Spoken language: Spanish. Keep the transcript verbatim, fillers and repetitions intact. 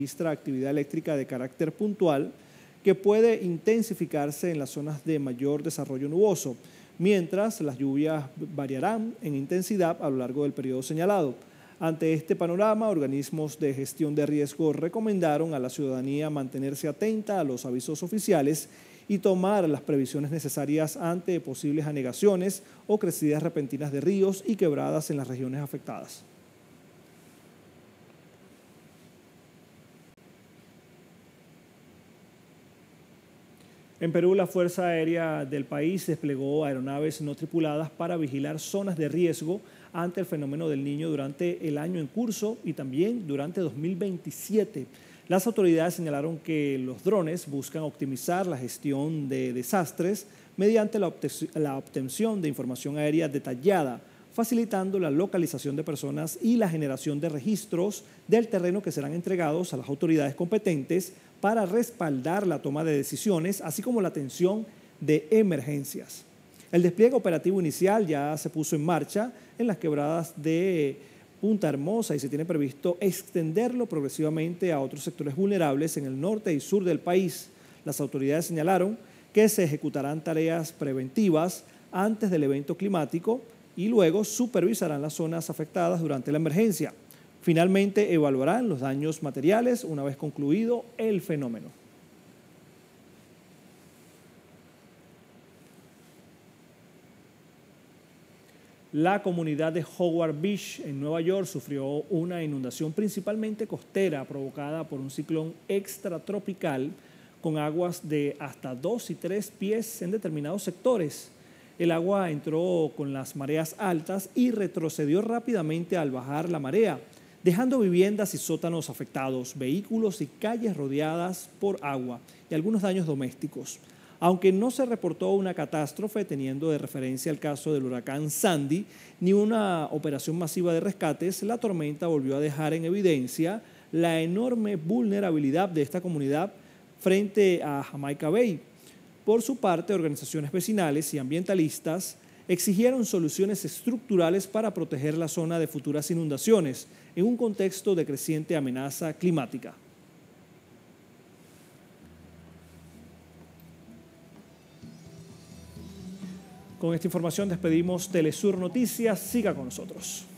registra actividad eléctrica de carácter puntual que puede intensificarse en las zonas de mayor desarrollo nuboso, mientras las lluvias variarán en intensidad a lo largo del periodo señalado. Ante este panorama, organismos de gestión de riesgo recomendaron a la ciudadanía mantenerse atenta a los avisos oficiales y tomar las previsiones necesarias ante posibles anegaciones o crecidas repentinas de ríos y quebradas en las regiones afectadas. En Perú, la Fuerza Aérea del país desplegó aeronaves no tripuladas para vigilar zonas de riesgo ante el fenómeno del Niño durante el año en curso y también durante dos mil veintisiete. Las autoridades señalaron que los drones buscan optimizar la gestión de desastres mediante la, la obtención de información aérea detallada, facilitando la localización de personas y la generación de registros del terreno que serán entregados a las autoridades competentes para respaldar la toma de decisiones, así como la atención de emergencias. El despliegue operativo inicial ya se puso en marcha en las quebradas de Punta Hermosa y se tiene previsto extenderlo progresivamente a otros sectores vulnerables en el norte y sur del país. Las autoridades señalaron que se ejecutarán tareas preventivas antes del evento climático y luego supervisarán las zonas afectadas durante la emergencia. Finalmente, evaluarán los daños materiales una vez concluido el fenómeno. La comunidad de Howard Beach en Nueva York sufrió una inundación principalmente costera provocada por un ciclón extratropical con aguas de hasta dos y tres pies en determinados sectores. El agua entró con las mareas altas y retrocedió rápidamente al bajar la marea, dejando viviendas y sótanos afectados, vehículos y calles rodeadas por agua y algunos daños domésticos. Aunque no se reportó una catástrofe, teniendo de referencia el caso del huracán Sandy, ni una operación masiva de rescates, la tormenta volvió a dejar en evidencia la enorme vulnerabilidad de esta comunidad frente a Jamaica Bay. Por su parte, organizaciones vecinales y ambientalistas exigieron soluciones estructurales para proteger la zona de futuras inundaciones en un contexto de creciente amenaza climática. Con esta información despedimos Telesur Noticias. Siga con nosotros.